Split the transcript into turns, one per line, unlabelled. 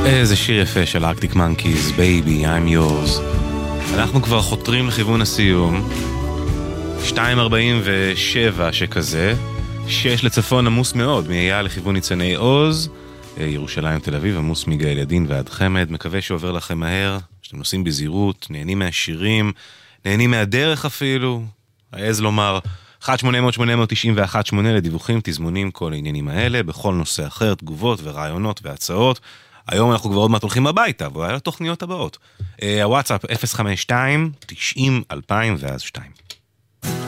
איזה שיר יפה של ארקטיק מנקיז, Baby, I'm yours. אנחנו כבר חותרים לכיוון הסיום. 2:47 שכזה. 6 לצפון עמוס מאוד, מאייל לכיוון ניצני עוז. ירושלים תל אביב, עמוס מגאל ידין ועד חמד. מקווה שעובר לכם מהר, שאתם נוסעים בזהירות, נהנים מהשירים, נהנים מהדרך אפילו. העז לומר 1-800-891-8 לדיווחים, תזמונים, כל העניינים האלה, בכל נושא אחר, תגובות ורעיונות והצעות. היום אנחנו כבר עוד מעט הולכים הביתה, ועל התוכניות הבאות. הוואטסאפ 052-90-2000 ואז 2.